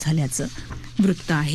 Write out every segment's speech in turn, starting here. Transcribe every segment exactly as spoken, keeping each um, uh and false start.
झाल्याचं वृत्त आहे.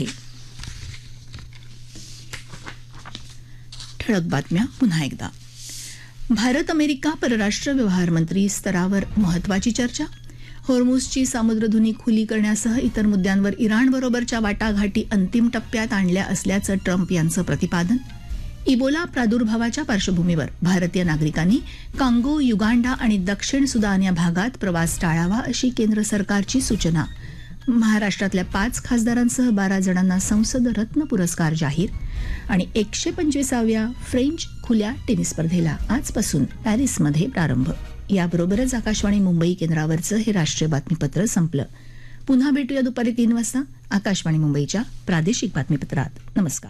ठळक बातम्या पुन्हा एकदा. भारत अमेरिका परराष्ट्र व्यवहार मंत्री स्तरावर महत्वाची चर्चा. होर्मुझची सामुद्रधुनी खुली करण्यासह इतर मुद्द्यांवर इराणबरोबरच्या वाटाघाटी अंतिम टप्प्यात आणल्या असल्याचं ट्रम्प यांचं प्रतिपादन. इबोला प्रादुर्भावाच्या पार्श्वभूमीवर भारतीय नागरिकांनी कांगो, युगांडा आणि दक्षिण सुदान या भागात प्रवास टाळावा अशी केंद्र सरकारची सूचना. महाराष्ट्रातल्या पाच खासदारांसह बारा जणांना संसद रत्न पुरस्कार जाहीर. आणि एकशे पंचवीसाव्या फ्रेंच खुल्या टेनिस स्पर्धेला आजपासून पॅरिसमध्ये प्रारंभ. याबरोबरच आकाशवाणी मुंबई केंद्रावरचं हे राष्ट्रीय बातमीपत्र संपलं. पुन्हा भेटूया दुपारी तीन वाजता आकाशवाणी मुंबईच्या प्रादेशिक बातमीपत्रात. नमस्कार.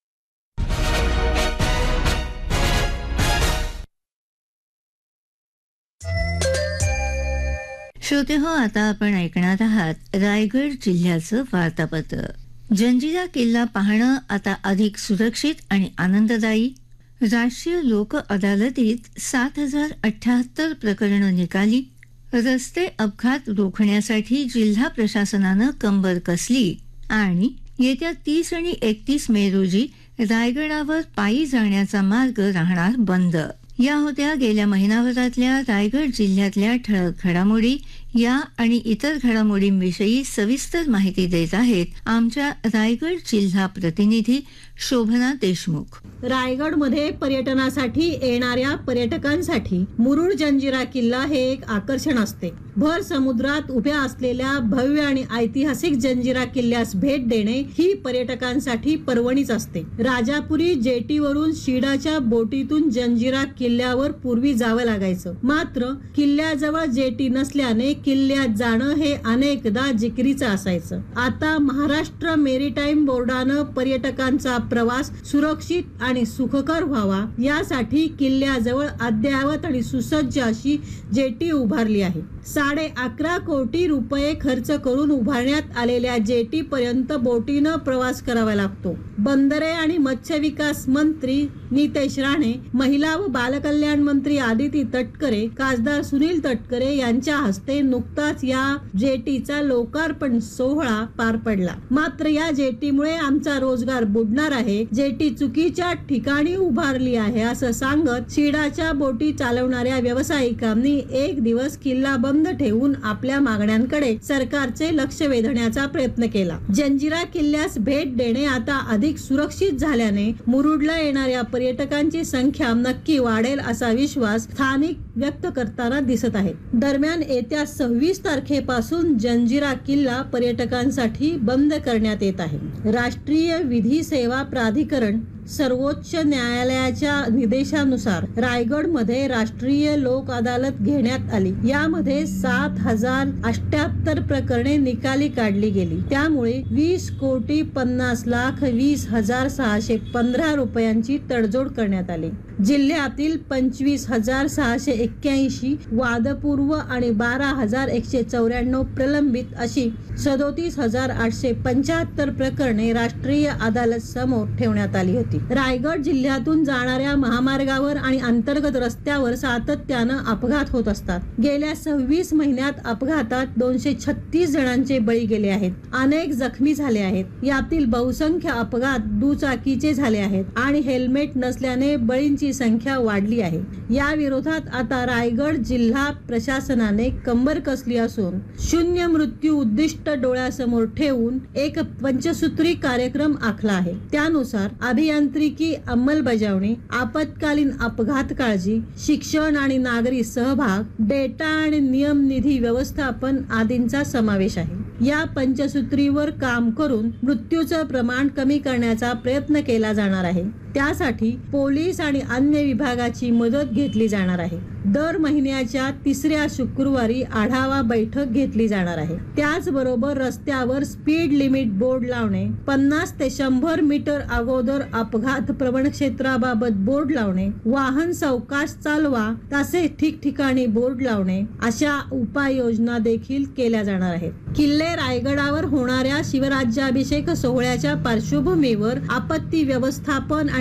श्रोते हो, आता आपण ऐकणार आहात रायगड जिल्ह्याचं वार्तापत्र. जंजिरा किल्ला पाहणं आता अधिक सुरक्षित आणि आनंददायी. राष्ट्रीय लोक अदालतीत सात हजार अठ्याहत्तर प्रकरणं निकाली. रस्ते अपघात रोखण्यासाठी जिल्हा प्रशासनानं कंबर कसली. आणि येत्या तीस आणि एकतीस मे रोजी रायगडावर पायी जाण्याचा मार्ग राहणार बंद. या होत्या गेल्या महिनाभरातल्या रायगड जिल्ह्यातल्या ठळक घडामोडी. या आणि इतर घडामोडींविषयी सविस्तर माहिती देत आहेत आमच्या रायगड जिल्हा प्रतिनिधी शोभना देशमुख. रायगडमध्ये पर्यटनासाठी येणाऱ्या पर्यटकांसाठी मुरुड जंजिरा किल्ला हे एक आकर्षण असते. भर समुद्रात उभ्या असलेल्या भव्य आणि ऐतिहासिक जंजिरा किल्ल्यास भेट देणे ही पर्यटकांसाठी पर्वणीच असते. राजापुरी जेटीवरून शिडाच्या बोटीतून जंजिरा किल्ल्यावर पूर्वी जावं लागायचं. मात्र किल्ल्याजवळ जेटी नसल्याने किल्ल्यात जाणं हे अनेकदा जिकिरीचं असायचं. आता महाराष्ट्र मेरीटाईम बोर्डानं पर्यटकांचा प्रवास सुरक्षित आणि सुखकर व्हावा यासाठी किल्ल्याजवळ अद्ययावत आणि सुसज्ज अशी जेटी उभारली आहे. साडे अकरा कोटी रुपये खर्च करून उभारण्यात आलेल्या जेटी पर्यंत बोटीनं प्रवास करावा लागतो. बंदरे आणि मत्स्य विकास मंत्री नितेश राणे, महिला व बालकल्याण मंत्री आदिती तटकरे, खासदार सुनील तटकरे यांच्या हस्ते नुकताच या जेटीचा लोकार्पण सोहळा पार पडला. मात्र या जेटीमुळे आमचा रोजगार बुडणार आहे, जेटी चुकीच्या ठिकाणी उभारली आहे असं सांगत शिडाच्या बोटी चालवणाऱ्या व्यावसायिकांनी एक दिवस किल्ला बंद ठेवून आपल्या मागण्यांकडे सरकारचे लक्ष वेधण्याचा प्रयत्न केला. जंजिरा किल्ल्यास भेट देणे आता अधिक सुरक्षित झाल्याने मुरुडला येणाऱ्या पर्यटकांची संख्या नक्की वाढेल असा विश्वास स्थानिक व्यक्त करताना दिसत आहे. दरम्यान येत्या सव्वीस तारखेपासून जंजिरा किल्ला पर्यटकांसाठी बंद करण्यात येत आहे. राष्ट्रीय विधी सेवा प्राधिकरण सर्वोच्च न्यायालयाच्या निर्देशानुसार रायगडमध्ये राष्ट्रीय लोक अदालत घेण्यात आली. यामध्ये सात हजार अठ्याहत्तर प्रकरणे निकाली काढली गेली. त्यामुळे वीस कोटी पन्नास लाख वीस हजार सहाशे पंधरा रुपयांची तडजोड करण्यात आली. जिल्ह्यातील पंचवीस हजार सहाशे एक्क्याऐंशी वादपूर्व आणि बारा हजार एकशे चौऱ्याण्णव प्रलंबित अशी सदोतीस हजार आठशे पंच्याहत्तर प्रकरणे राष्ट्रीय अदालत समोर ठेवण्यात आली होती. रायगड जिल्ह्यातून जाणाऱ्या महामार्गावर आणि अंतर्गत रस्त्यावर सातत्यानं अपघात होत असतात. गेल्या सव्वीस महिन्यात अपघातात दोनशे छत्तीस जणांचे बळी गेले आहेत. अनेक जखमी झाले आहेत. यातील बहुसंख्य अपघात दुचाकीचे झाले आहेत आणि हेल्मेट नसल्याने बळींची संख्या वाढली आहे. या विरोधात आता रायगड जिल्हा प्रशासनाने कंबर कसली असून शून्य मृत्यू उद्दिष्ट डोळ्यासमोर ठेवून एक पंचसूत्री कार्यक्रम आखला आहे. त्यानुसार अभियांत्रिकी अंमलबजावणी, आपत्कालीन अपघात काळजी, शिक्षण आणि नागरी सहभाग, डेटा आणि नियम निधी व्यवस्थापन आदींचा समावेश आहे. या पंचसूत्रीवर काम करून मृत्यूचं प्रमाण कमी करण्याचा प्रयत्न केला जाणार आहे. त्यासाठी पोलीस आणि अन्य विभागाची मदत घेतली जाणार आहे. दर महिन्याच्या तिसऱ्या शुक्रवारी आढावा बैठक घेतली जाणार आहे. त्याचबरोबर रस्त्यावर स्पीड लिमिट बोर्ड लावणे, पन्नास ते शंभर मीटर अगोदर अपघात प्रवण क्षेत्राबाबत बोर्ड लावणे, वाहन सावकाश चालवा तसेच ठिकठिकाणी बोर्ड लावणे अशा उपाययोजना देखील केल्या जाणार आहेत. किल्ले रायगडावर होणाऱ्या शिवराज्याभिषेक सोहळ्याच्या पार्श्वभूमीवर आपत्ती व्यवस्थापन आणि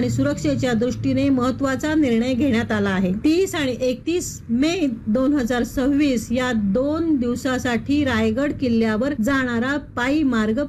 आणि सुरक्षेच्या दृष्टीने महत्वाचा निर्णय घेण्यात आला आहे. तीस आणि एकतीस मे दोन हजार सव्वीस या दोन दिवसासाठी रायगड किल्ल्यावर जाणारा पायी मार्ग